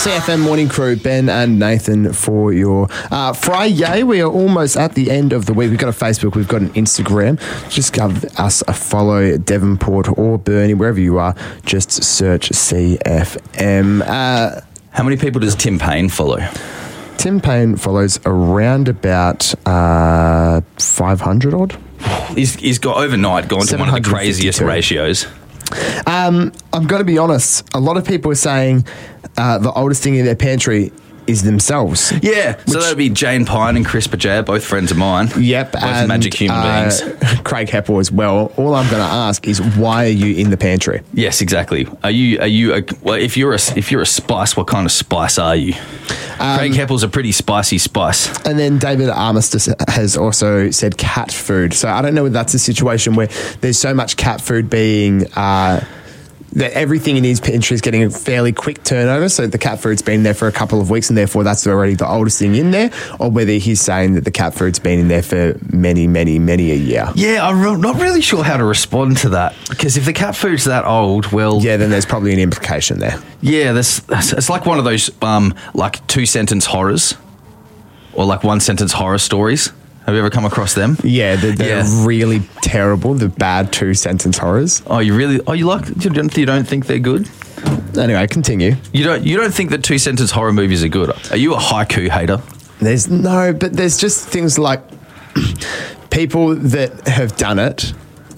CFM Morning Crew, Ben and Nathan for your Friday. We are almost at the end of the week. We've got a Facebook, we've got an Instagram. Just give us a follow, Devonport or Burnie, wherever you are. Just search CFM. How many people does Tim Payne follow? Tim Payne follows around about 500 odd. He's got overnight gone to one of the craziest ratios. I'm going to be honest. A lot of people are saying the oldest thing in their pantry is themselves. Yeah, so that would be Jane Pine and Chris Bajaya, both friends of mine. Yep. Both and, magic human beings. Craig Heppel as well. All I'm going to ask is, why are you in the pantry? Yes, exactly. Are you if you're a spice, what kind of spice are you? Craig Heppel's a pretty spicy spice. And then David Armistice has also said cat food. So I don't know whether that's a situation where there's so much cat food being that everything in his pantry is getting a fairly quick turnover, so the cat food's been there for a couple of weeks and therefore that's already the oldest thing in there, or whether he's saying that the cat food's been in there for many, many, many a year. Yeah, I'm not really sure how to respond to that, because if the cat food's that old, well... Yeah, then there's probably an implication there. Yeah, it's like one of those like 2-sentence horrors, or like 1-sentence horror stories. Have you ever come across them? Yeah, they're really terrible, the bad 2-sentence horrors. Oh, you don't think they're good? Anyway, continue. You don't think that 2-sentence horror movies are good? Are you a haiku hater? But there's just things like people that have done it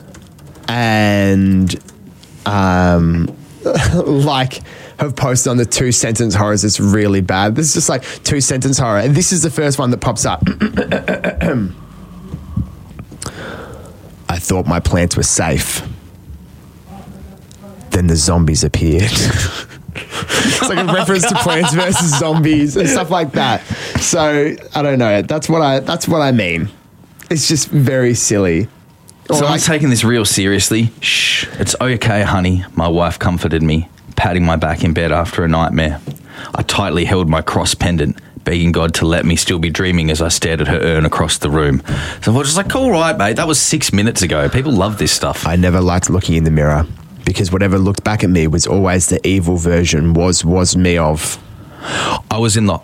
and like have posted on the 2-sentence horrors. It's really bad. This is just like 2-sentence horror. And this is the first one that pops up. I thought my plants were safe. Then the zombies appeared. It's like a reference to Plants vs. Zombies and stuff like that. So I don't know. That's what I mean. It's just very silly. Someone's taking this real seriously. Shh, it's okay, honey. My wife comforted me, patting my back in bed after a nightmare. I tightly held my cross pendant, begging God to let me still be dreaming as I stared at her urn across the room. So I was just like, all right, mate, that was 6 minutes ago. People love this stuff. I never liked looking in the mirror because whatever looked back at me was always the evil version was me of. I was in the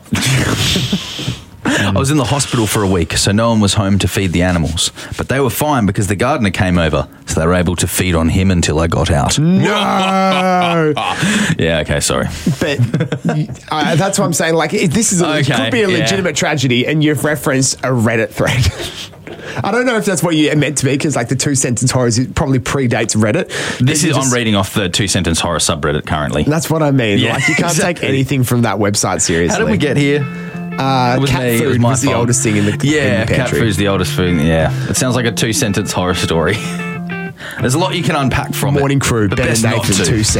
hospital for a week, so no one was home to feed the animals. But they were fine because the gardener came over, so they were able to feed on him until I got out. No! Yeah, okay, sorry. But that's what I'm saying. Like, it could be a legitimate tragedy, and you've referenced a Reddit thread. I don't know if that's what you meant to be, because like the 2-sentence horrors probably predates Reddit. I'm reading off the 2-sentence horror subreddit currently. That's what I mean. Yeah, like, you can't take anything from that website seriously. How did we get here? Cat food was the oldest thing in the pantry. Cat food's the oldest food. Yeah, it sounds like a 2-sentence horror story. There's a lot you can unpack from Morning it. Crew, but Ben and best not Nathan, to. 2 cents.